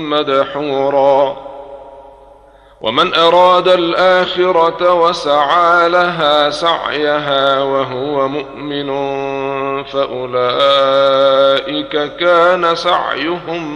مدحورا ومن أراد الآخرة وسعى لها سعيها وهو مؤمن فأولئك كان سعيهم